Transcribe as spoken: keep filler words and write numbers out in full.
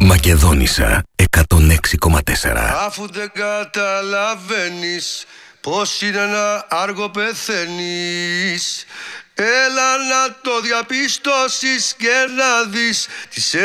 Μακεδόνισσα εκατόν έξι κόμμα τέσσερα. Αφού δεν καταλαβαίνεις πως είναι ένα άργο πεθαίνεις, έλα να το διαπιστώσεις και να δεις τις